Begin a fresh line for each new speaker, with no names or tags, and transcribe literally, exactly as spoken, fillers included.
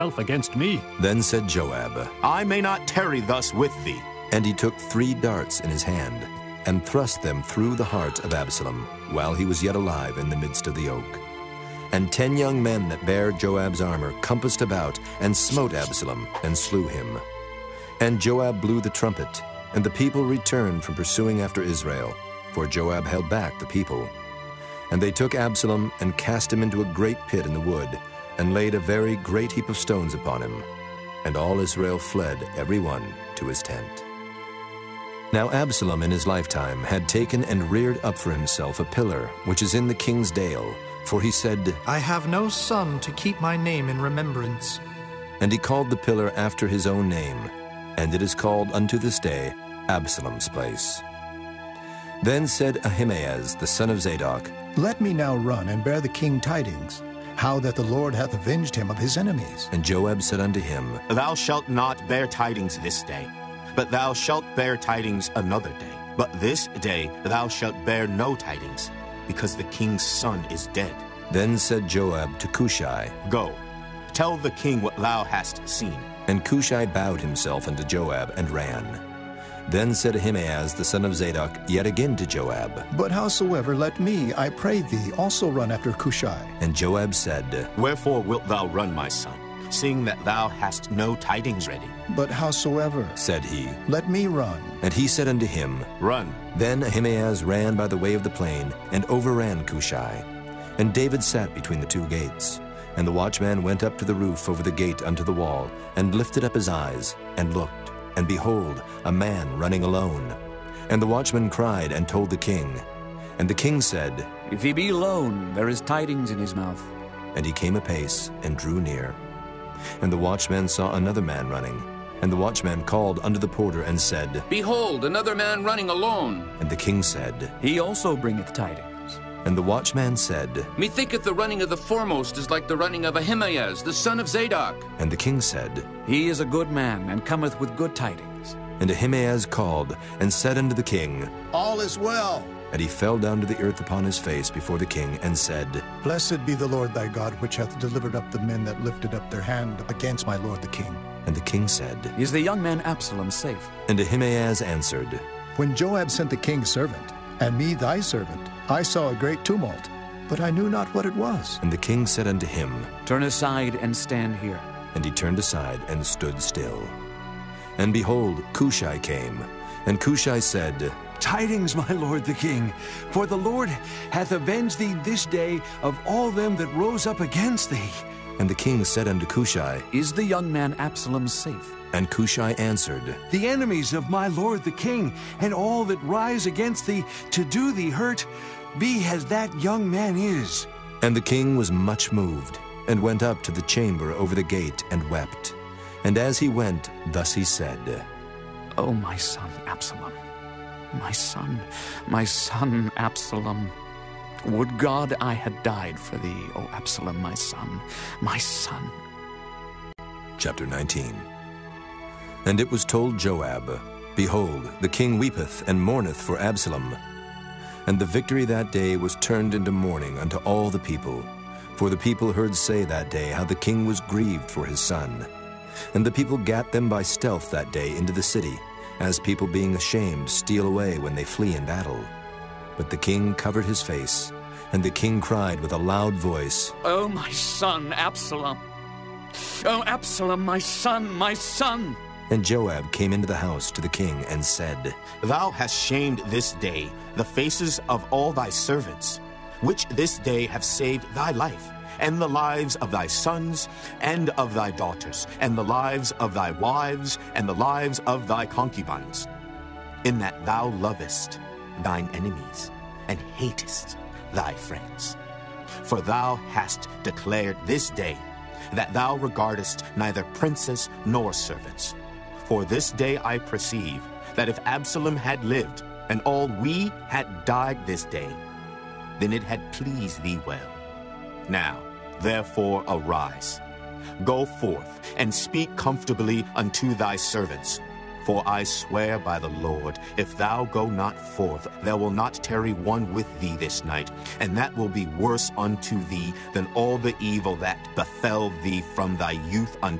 against me.
Then said Joab,
I may not tarry thus with thee.
And he took three darts in his hand, and thrust them through the heart of Absalom, while he was yet alive in the midst of the oak. And ten young men that bare Joab's armor compassed about, and smote Absalom, and slew him. And Joab blew the trumpet, and the people returned from pursuing after Israel, for Joab held back the people. And they took Absalom, and cast him into a great pit in the wood, and laid a very great heap of stones upon him. And all Israel fled, every one to his tent. Now Absalom in his lifetime had taken and reared up for himself a pillar, which is in the king's dale, for he said,
I have no son to keep my name in remembrance.
And he called the pillar after his own name, and it is called unto this day Absalom's place. Then said Ahimaaz the son of Zadok,
Let me now run and bear the king tidings, how that the Lord hath avenged him of his enemies.
And Joab said unto him,
Thou shalt not bear tidings this day, but thou shalt bear tidings another day. But this day thou shalt bear no tidings, because the king's son is dead.
Then said Joab to Cushai,
Go, tell the king what thou hast seen.
And Cushai bowed himself unto Joab, and ran. Then said Ahimaaz the son of Zadok yet again to Joab,
But howsoever, let me, I pray thee, also run after Cushai.
And Joab said,
Wherefore wilt thou run, my son, seeing that thou hast no tidings ready?
But howsoever,
said he,
let me run.
And he said unto him,
Run.
Then Ahimaaz ran by the way of the plain, and overran Cushai. And David sat between the two gates. And the watchman went up to the roof over the gate unto the wall, and lifted up his eyes, and looked. And behold, a man running alone. And the watchman cried and told the king. And the king said,
If he be alone, there is tidings in his mouth.
And he came apace, and drew near. And the watchman saw another man running. And the watchman called unto the porter, and said,
Behold, another man running alone.
And the king said,
He also bringeth tidings.
And the watchman said,
Methinketh the running of the foremost is like the running of Ahimaaz, the son of Zadok.
And the king said,
He is a good man, and cometh with good tidings.
And Ahimaaz called, and said unto the king,
All is well.
And he fell down to the earth upon his face before the king, and said,
Blessed be the Lord thy God, which hath delivered up the men that lifted up their hand against my lord the king.
And the king said,
Is the young man Absalom safe?
And Ahimaaz answered,
When Joab sent the king's servant, and me thy servant, I saw a great tumult, but I knew not what it was.
And the king said unto him,
Turn aside and stand here.
And he turned aside and stood still. And behold, Cushai came. And Cushai said,
Tidings, my lord the king, for the Lord hath avenged thee this day of all them that rose up against thee.
And the king said unto Cushai,
Is the young man Absalom safe?
And Cushai answered,
The enemies of my lord the king, and all that rise against thee to do thee hurt, be as that young man is.
And the king was much moved, and went up to the chamber over the gate, and wept. And as he went, thus he said,
O my son Absalom, my son, my son Absalom, would God I had died for thee, O Absalom, my son, my son.
Chapter nineteen. And it was told Joab, Behold, the king weepeth and mourneth for Absalom. And the victory that day was turned into mourning unto all the people. For the people heard say that day how the king was grieved for his son. And the people gat them by stealth that day into the city, as people being ashamed steal away when they flee in battle. But the king covered his face, and the king cried with a loud voice,
O my son Absalom! O Absalom, my son, my son!
And Joab came into the house to the king and said,
Thou hast shamed this day the faces of all thy servants, which this day have saved thy life, and the lives of thy sons, and of thy daughters, and the lives of thy wives, and the lives of thy concubines, in that thou lovest thine enemies, and hatest thy friends. For thou hast declared this day that thou regardest neither princes nor servants. For this day I perceive that if Absalom had lived, and all we had died this day, then it had pleased thee well. Now, therefore, arise, go forth, and speak comfortably unto thy servants. For I swear by the Lord, if thou go not forth, there will not tarry one with thee this night, and that will be worse unto thee than all the evil that befell thee from thy youth until